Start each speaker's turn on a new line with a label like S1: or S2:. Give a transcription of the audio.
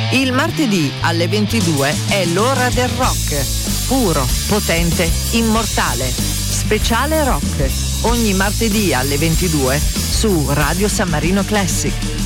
S1: Il martedì alle 22 è l'ora del rock. Puro, potente, immortale. Speciale rock. Ogni martedì alle 22 su Radio San Marino Classic.